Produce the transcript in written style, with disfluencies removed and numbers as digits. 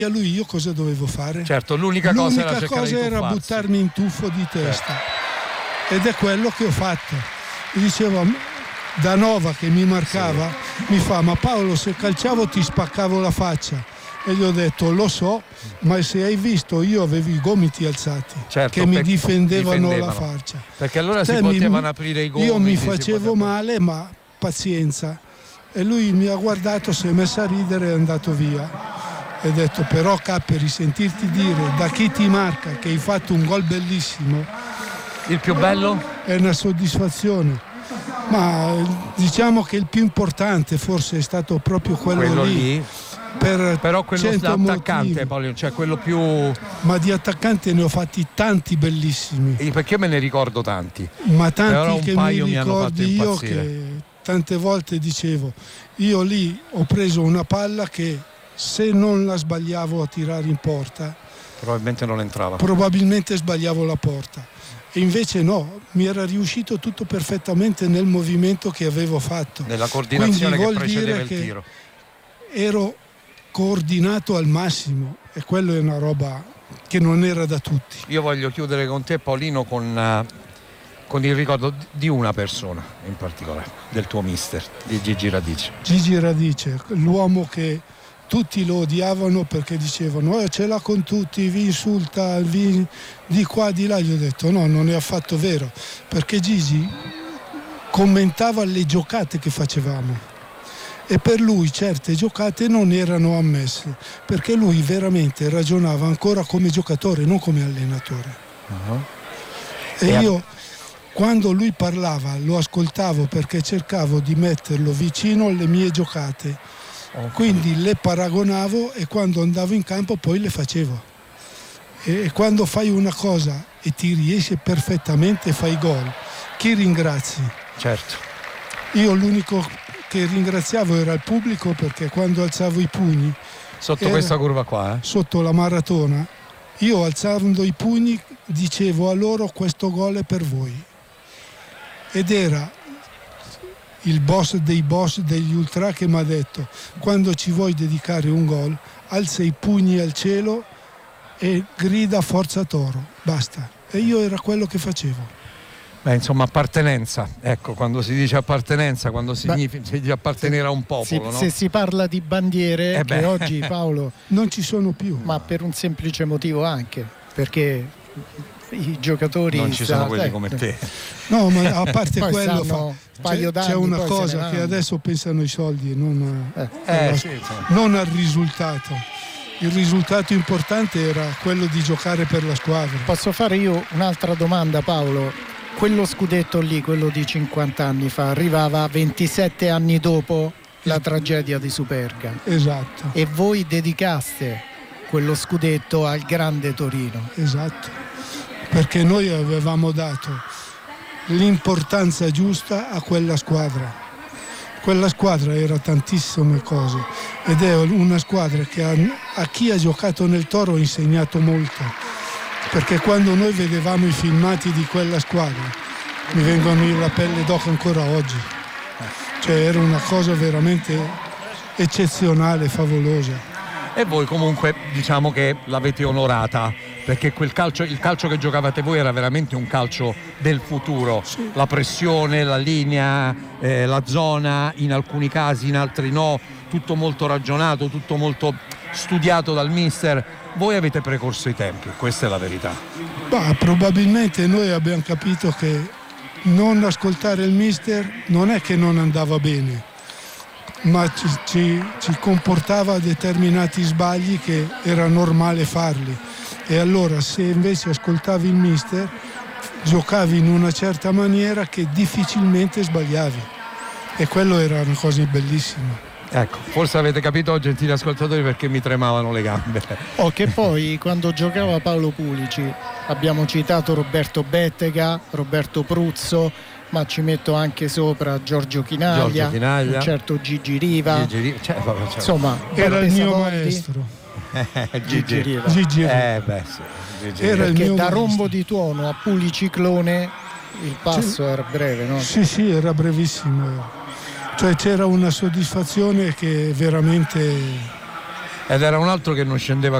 a lui io cosa dovevo fare? Certo, l'unica cosa era buttarmi in tuffo di testa, ed è quello che ho fatto. Mi diceva Danova, che mi marcava, mi fa: ma Paolo, se calciavo ti spaccavo la faccia. E gli ho detto: lo so, ma se hai visto, io avevo i gomiti alzati, che mi difendevano la faccia, perché allora si potevano aprire i gomiti. Io mi facevo male, ma pazienza. E lui mi ha guardato, si è messo a ridere e è andato via. E ho detto: però Capperi, sentirti dire da chi ti marca che hai fatto un gol bellissimo, il più bello? È una soddisfazione. Ma diciamo che il più importante forse è stato proprio quello lì. Però quello da attaccante, Paolo, cioè quello più... Ma di attaccante ne ho fatti tanti bellissimi. Perché me ne ricordo tanti. Ma tanti che mi ricordi hanno fatto io, che tante volte dicevo: io lì ho preso una palla che, se non la sbagliavo a tirare in porta, probabilmente non entrava. Probabilmente sbagliavo la porta. E invece no, mi era riuscito tutto perfettamente nel movimento che avevo fatto. Nella coordinazione che precedeva il tiro. Ero coordinato al massimo, e quello è una roba che non era da tutti. Io voglio chiudere con te, Paolino, con il ricordo di una persona in particolare, del tuo mister, di Gigi Radice. Gigi Radice, l'uomo che tutti lo odiavano perché dicevano: ce l'ha con tutti, vi insulta, vi di qua di là. Gli ho detto: no, non è affatto vero, perché Gigi commentava le giocate che facevamo, e per lui certe giocate non erano ammesse, perché lui veramente ragionava ancora come giocatore, non come allenatore. E io, quando lui parlava, lo ascoltavo perché cercavo di metterlo vicino alle mie giocate. Quindi le paragonavo, e quando andavo in campo poi le facevo. E quando fai una cosa e ti riesce perfettamente, fai gol, chi ringrazi? Certo. Io l'unico che ringraziavo era il pubblico, perché quando alzavo i pugni sotto questa curva qua, sotto la maratona, io alzando i pugni dicevo a loro: questo gol è per voi. Ed era il boss dei boss degli ultra che mi ha detto: quando ci vuoi dedicare un gol, alza i pugni al cielo e grida forza Toro, basta. E io era quello che facevo. Beh, insomma, appartenenza, ecco, quando si dice appartenenza, quando si dice appartenere a un popolo, no? Se si parla di bandiere, che oggi, Paolo, non ci sono più, ma per un semplice motivo anche, perché i giocatori non ci sono quelli come te. No, ma a parte quello c'è una cosa, che adesso pensano ai soldi e non al risultato. Il risultato importante era quello di giocare per la squadra. Posso fare io un'altra domanda, Paolo? Quello scudetto lì, quello di 50 anni fa, arrivava 27 anni dopo la tragedia di Superga. Esatto. E voi dedicaste quello scudetto al grande Torino. Esatto, perché noi avevamo dato l'importanza giusta a quella squadra. Quella squadra era tantissime cose, ed è una squadra che a chi ha giocato nel Toro ha insegnato molto, perché quando noi vedevamo i filmati di quella squadra mi vengono la pelle d'oca ancora oggi. Cioè era una cosa veramente eccezionale, favolosa. E voi comunque diciamo che l'avete onorata, perché il calcio che giocavate voi era veramente un calcio del futuro. Sì. La pressione, la linea, la zona, in alcuni casi, in altri no, tutto molto ragionato, tutto molto studiato dal mister. Voi avete precorso i tempi, questa è la verità. Probabilmente noi abbiamo capito che non ascoltare il mister non è che non andava bene, ma ci comportava determinati sbagli che era normale farli. E allora, se invece ascoltavi il mister, giocavi in una certa maniera che difficilmente sbagliavi, e quello era una cosa bellissima. Ecco, forse avete capito, gentili ascoltatori, perché mi tremavano le gambe. Che poi quando giocava Paolo Pulici abbiamo citato Roberto Bettega, Roberto Pruzzo, ma ci metto anche sopra Giorgio Chinaglia, un certo Gigi Riva. Insomma, era il mio maestro. Gigi Riva. Gigi Riva. Era il mio da rombo di tuono a Puliciclone il passo era breve, no? Sì, era brevissimo. Cioè c'era una soddisfazione che veramente ed era un altro che non scendeva